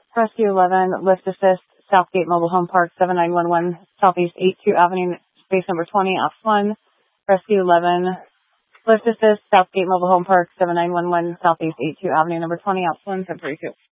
Rescue 11, Lift Assist, Southgate Mobile Home Park, 7911 Southeast 82 Avenue, space number 20, ops 1. Rescue 11, Lift Assist, Southgate Mobile Home Park, 7911 Southeast 82 Avenue, number 20, ops 1, 732.